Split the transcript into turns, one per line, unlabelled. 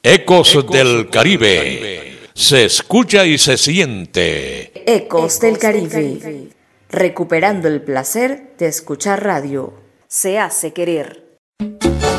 Ecos del Caribe. Se escucha y se siente.
Ecos del Caribe. Recuperando el placer de escuchar radio. Se hace querer.